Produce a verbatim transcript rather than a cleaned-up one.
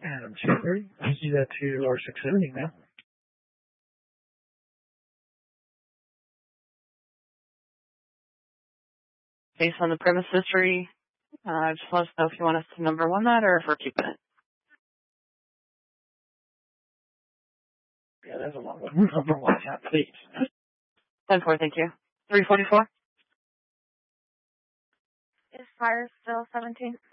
Adam two thirty. I see that to R six seventy now. Based on the premise history, uh, just let us know if you want us to number one that or if we're keeping it. Yeah, that's a long one. Number one, yeah, please. ten four, thank you. three forty-four? Is fire still seventeen?